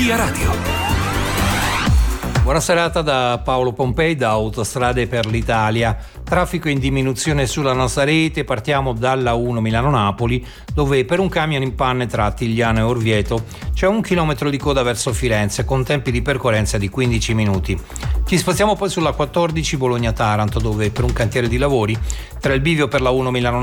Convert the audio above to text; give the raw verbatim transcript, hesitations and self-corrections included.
Via Radio. Buona serata da Paolo Pompei, da Autostrade per l'Italia. Traffico in diminuzione sulla nostra rete. Partiamo dalla uno Milano-Napoli, dove per un camion in panne tra Tigliano e Orvieto c'è un chilometro di coda verso Firenze con tempi di percorrenza di quindici minuti. Ci spostiamo poi sulla quattordici Bologna-Taranto, dove per un cantiere di lavori tra il bivio per la uno Milano